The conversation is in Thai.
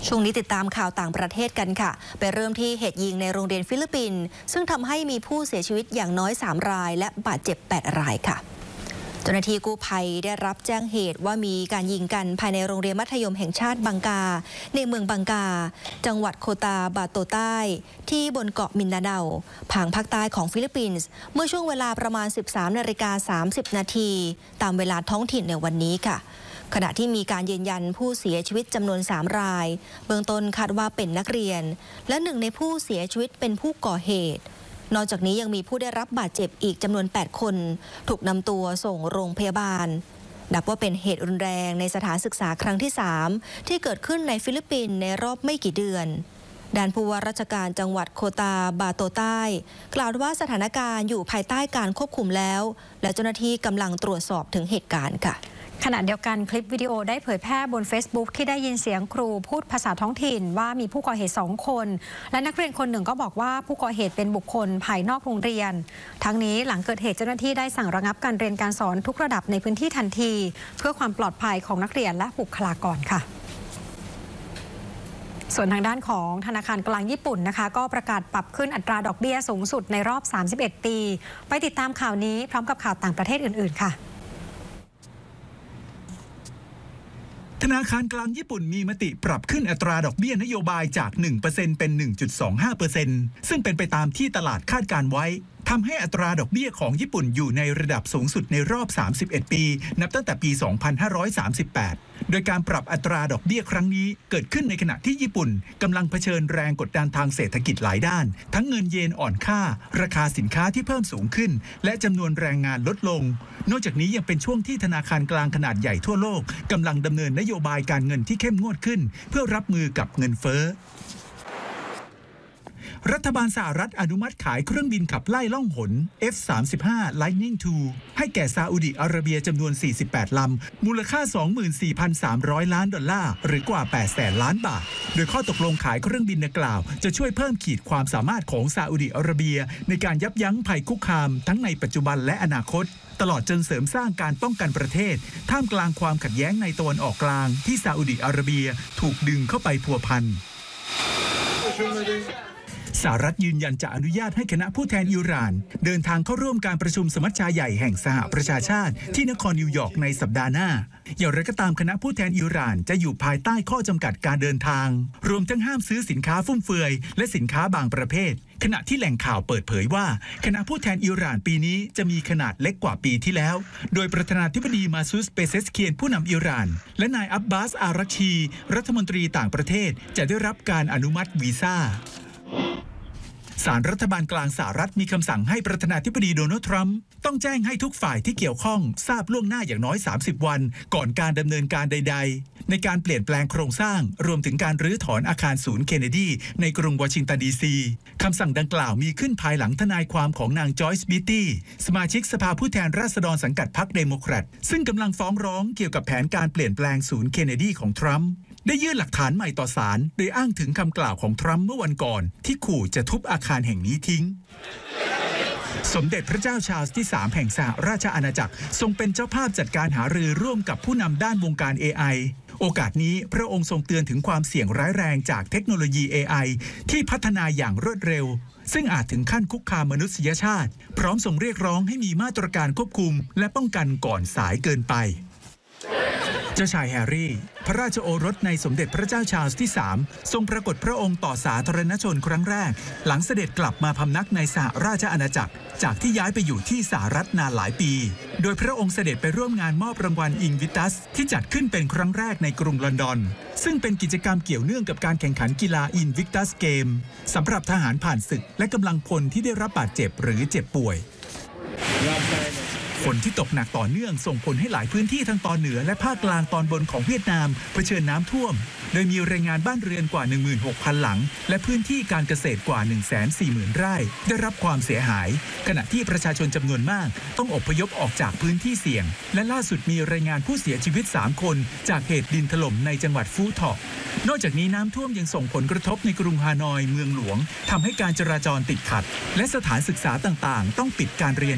ช่วงนี้ติดตามข่าวต่างประเทศกันค่ะไปเริ่มที่เหตุยิงในโรงเรียนฟิลิปปินส์ซึ่งทำให้มีผู้เสียชีวิตอย่างน้อย3รายและบาดเจ็บ8รายค่ะเจ้าหน้าที่กู้ภัยได้รับแจ้งเหตุว่ามีการยิงกันภายในโรงเรียนมัธยมแห่งชาติบังกาในเมืองบังกาจังหวัดโคตาบาโตใต้ที่บนเกาะมินดาเนาผังภาคใต้ของฟิลิปปินส์เมื่อช่วงเวลาประมาณ 13:30 นาทีตามเวลาท้องถิ่นในวันนี้ค่ะขณะที่มีการยืนยันผู้เสียชีวิตจำนวน3รายเบื้องต้นคาดว่าเป็นนักเรียนและหนึ่งในผู้เสียชีวิตเป็นผู้ก่อเหตุนอกจากนี้ยังมีผู้ได้รับบาดเจ็บอีกจำนวน8คนถูกนำตัวส่งโรงพยาบาลนับว่าเป็นเหตุรุนแรงในสถานศึกษาครั้งที่3ที่เกิดขึ้นในฟิลิปปินส์ในรอบไม่กี่เดือนด้านผู้ว่าราชการจังหวัดโคตาบาโตใต้กล่าวว่าสถานการณ์อยู่ภายใต้การควบคุมแล้วและเจ้าหน้าที่กำลังตรวจสอบถึงเหตุการณ์ค่ะขณะเดียวกันคลิปวิดีโอได้เผยแพร่บน Facebook ที่ได้ยินเสียงครูพูดภาษาท้องถิ่นว่ามีผู้ก่อเหตุ2คนและนักเรียนคนหนึ่งก็บอกว่าผู้ก่อเหตุเป็นบุคคลภายนอกโรงเรียนทั้งนี้หลังเกิดเหตุเจ้าหน้าที่ได้สั่งระงับการเรียนการสอนทุกระดับในพื้นที่ทันทีเพื่อความปลอดภัยของนักเรียนและบุคลากรค่ะส่วนทางด้านของธนาคารกลางญี่ปุ่นนะคะก็ประกาศปรับขึ้นอัตราดอกเบี้ยสูงสุดในรอบ31ปีไปติดตามข่าวนี้พร้อมกับข่าวต่างประเทศอื่นๆค่ะธนาคารกลางญี่ปุ่นมีมติปรับขึ้นอัตราดอกเบี้ยนโยบายจาก 1% เป็น 1.25% ซึ่งเป็นไปตามที่ตลาดคาดการไว้ทำให้อัตราดอกเบี้ยของญี่ปุ่นอยู่ในระดับสูงสุดในรอบ31ปีนับตั้งแต่ปี 2538 โดยการปรับอัตราดอกเบี้ยครั้งนี้เกิดขึ้นในขณะที่ญี่ปุ่นกำลังเผชิญแรงกดดันทางเศรษฐกิจหลายด้านทั้งเงินเยนอ่อนค่าราคาสินค้าที่เพิ่มสูงขึ้นและจำนวนแรงงานลดลงนอกจากนี้ยังเป็นช่วงที่ธนาคารกลางขนาดใหญ่ทั่วโลกกำลังดำเนินนโยบายการเงินที่เข้มงวดขึ้นเพื่อรับมือกับเงินเฟ้อรัฐบาลสหรัฐอนุมัติขายเครื่องบินขับไล่ล่องหน F-35 Lightning II ให้แก่ซาอุดิอาระเบียจำนวน48ลำมูลค่า 24,300 ล้านดอลลาร์หรือกว่า 800,000 ล้านบาทโดยข้อตกลงขายเครื่องบินดังกล่าวจะช่วยเพิ่มขีดความสามารถของซาอุดิอาระเบียในการยับยั้งภัยคุกคามทั้งในปัจจุบันและอนาคตตลอดจนเสริมสร้างการป้องกันประเทศท่ามกลางความขัดแย้งในตะวันออกกลางที่ซาอุดิอาระเบียถูกดึงเข้าไปพัวพันสหรัฐยืนยันจะอนุญาตให้คณะผู้แทนอิหร่านเดินทางเข้าร่วมการประชุมสมัชชาใหญ่แห่งสหประชาชาติที่นครนิวยอร์กในสัปดาห์หน้าอย่างไรก็ตามคณะผู้แทนอิหร่านจะอยู่ภายใต้ข้อจำกัดการเดินทางรวมทั้งห้ามซื้อสินค้าฟุ่มเฟือยและสินค้าบางประเภทขณะที่แหล่งข่าวเปิดเผยว่าคณะผู้แทนอิหร่านปีนี้จะมีขนาดเล็กกว่าปีที่แล้วโดยประธานาธิบดีมาซูส เปเซสเคียนผู้นำอิหร่านและนายอับบาส อารักชีรัฐมนตรีต่างประเทศจะได้รับการอนุมัติวีซ่าศาลรัฐบาลกลางสหรัฐมีคำสั่งให้ประธานาธิบดีโดนัลด์ทรัมป์ต้องแจ้งให้ทุกฝ่ายที่เกี่ยวข้องทราบล่วงหน้าอย่างน้อย30วันก่อนการดำเนินการใดๆในการเปลี่ยนแปลงโครงสร้างรวมถึงการรื้อถอนอาคารศูนย์เคนเนดีในกรุงวอชิงตันดีซีคำสั่งดังกล่าวมีขึ้นภายหลังทนายความของนางจอยส์ บิตตี้สมาชิกสภาผู้แทนราษฎรสังกัดพรรคเดโมแครตซึ่งกำลังฟ้องร้องเกี่ยวกับแผนการเปลี่ยนแปลงศูนย์เคนเนดีของทรัมป์ได้ยื่นหลักฐานใหม่ต่อศาลโดยอ้างถึงคำกล่าวของทรัมป์เมื่อวันก่อนที่ขู่จะทุบอาคารแห่งนี้ทิ้งสมเด็จพระเจ้าชาร์ลส์ที่3แห่งสหราชอาณาจักรทรงเป็นเจ้าภาพจัดการหารือร่วมกับผู้นำด้านวงการ AI โอกาสนี้พระองค์ทรงเตือนถึงความเสี่ยงร้ายแรงจากเทคโนโลยี AI ที่พัฒนาอย่างรวดเร็วซึ่งอาจถึงขั้นคุกคามมนุษยชาติพร้อมส่งเรียกร้องให้มีมาตรการควบคุมและป้องกันก่อนสายเกินไปเจ้าชายแฮร์รี่พระราชโอรสในสมเด็จพระเจ้าชาร์ลส์ที่3ทรงปรากฏพระองค์ต่อสาธารณชนครั้งแรกหลังเสด็จกลับมาพำนักในสหราชอาณาจักรจากที่ย้ายไปอยู่ที่สหรัฐนานหลายปีโดยพระองค์เสด็จไปร่วมงานมอบรางวัลอิงวิตัสที่จัดขึ้นเป็นครั้งแรกในกรุงลอนดอนซึ่งเป็นกิจกรรมเกี่ยวเนื่องกับการแข่งขันกีฬาอินวิกตัสเกมสำหรับทหารผ่านศึกและกำลังพลที่ได้รับบาดเจ็บหรือเจ็บป่วยฝนที่ตกหนักต่อเนื่องส่งผลให้หลายพื้นที่ทางตอนเหนือและภาคกลางตอนบนของเวียดนามเผชิญน้ำท่วมโดยมีรายงานบ้านเรือนกว่า 16,000 หลังและพื้นที่การเกษตรกว่า 140,000 ไร่ได้รับความเสียหายขณะที่ประชาชนจำนวนมากต้องอพยพออกจากพื้นที่เสี่ยงและล่าสุดมีรายงานผู้เสียชีวิต3คนจากเหตุดินถล่มในจังหวัดฟู่ท็อกนอกจากนี้น้ำท่วมยังส่งผลกระทบในกรุงฮานอยเมืองหลวงทำให้การจราจรติดขัดและสถานศึกษาต่างๆต้องปิดการเรียน